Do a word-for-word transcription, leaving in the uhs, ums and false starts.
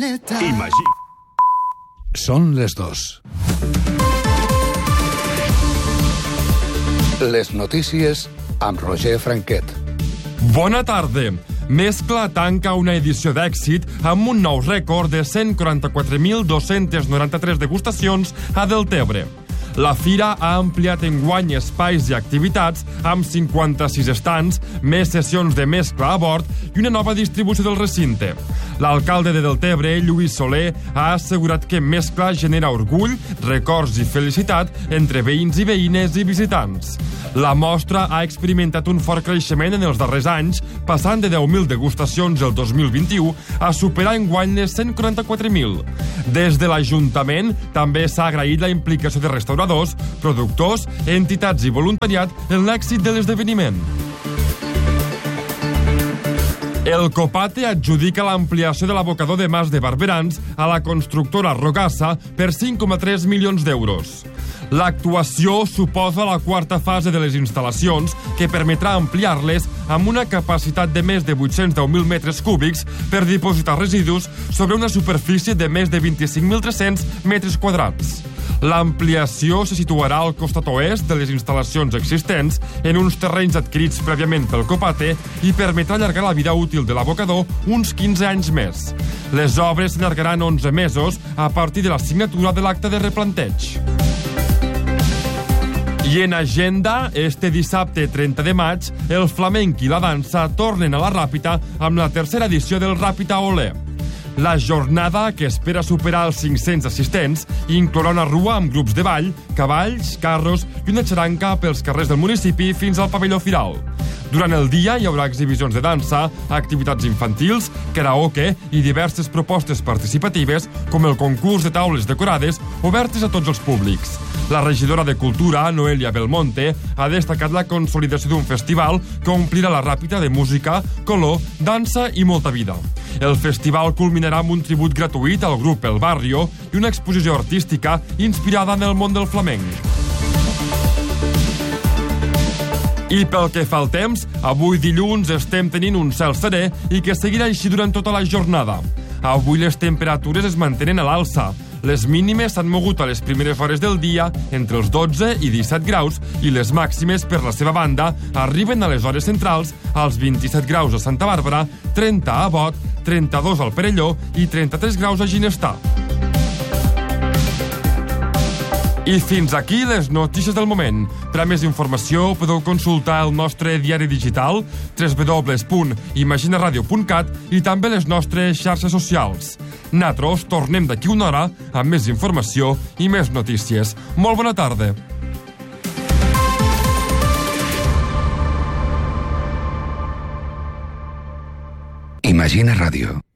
Imagina. Són les dos. Les notícies amb Roger Franquet. Bona tarda. Mescla tanca una edició d'èxit amb un nou rècord de cent quaranta-quatre mil dos-cents noranta-tres degustacions a Deltebre. La fira ha ampliat enguany espais i activitats amb cinquanta-sis estants, més sessions de mescla a bord i una nova distribució del recinte. L'alcalde de Deltebre, Lluís Soler, ha assegurat que mescla genera orgull, records i felicitat entre veïns i veïnes i visitants. La mostra ha experimentat un fort creixement en els darrers anys, passant de deu mil degustacions el dos mil vint-i-u a superar enguany les cent quaranta-quatre mil. Des de l'Ajuntament també s'ha agraït la implicació de restauradors, productors, entitats i voluntariat en l'èxit de l'esdeveniment. El Copate adjudica l'ampliació de l'abocador de Mas de Barberans a la constructora Rogassa per cinc coma tres milions d'euros. L'actuació suposa la quarta fase de les instal·lacions que permetrà ampliar-les amb una capacitat de més de vuit-cents deu mil metres cúbics per dipositar residus sobre una superfície de més de vint-i-cinc mil tres-cents metres quadrats. L'ampliació se situarà al costat oest de les instal·lacions existents en uns terrenys adquirits prèviament pel Copate i permetrà allargar la vida útil de l'abocador uns quinze anys més. Les obres s'allargaran onze mesos a partir de la signatura de l'acte de replanteig. I en agenda, este dissabte trenta de maig, el flamenc i la dansa tornen a la Ràpita amb la tercera edició del Ràpita Olé. La jornada, que espera superar els cinc-cents assistents, inclourà una rua amb grups de ball, cavalls, carros i una xaranca pels carrers del municipi fins al pavelló firal. Durant el dia hi haurà exhibicions de dansa, activitats infantils, karaoke i diverses propostes participatives, com el concurs de taules decorades obertes a tots els públics. La regidora de Cultura, Noelia Belmonte, ha destacat la consolidació d'un festival que omplirà la Ràpita de música, color, dansa i molta vida. El festival culminarà amb un tribut gratuït al grup El Barrio i una exposició artística inspirada en el món del flamenc. I pel que fa al temps, avui dilluns estem tenint un cel serè i que seguirà així durant tota la jornada. Avui les temperatures es mantenen a l'alça. Les mínimes s'han mogut a les primeres hores del dia entre els dotze i disset graus i les màximes, per la seva banda, arriben a les hores centrals als vint-i-set graus a Santa Bàrbara, trenta a Bot, trenta-dos al Perelló i trenta-tres graus a Ginestar. I fins aquí les notícies del moment. Per a més informació podeu consultar el nostre diari digital w w w punt imaginaradio punt cat i també les nostres xarxes socials. Nosaltres tornem d'aquí una hora amb més informació i més notícies. Molt bona tarda. Imagina Ràdio.